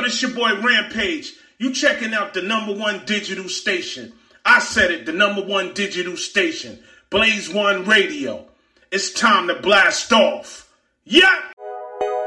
this your boy Rampage. You checking out the #1 digital station. I said it, the #1 digital station. Blaze One Radio. It's time to blast off. Yep!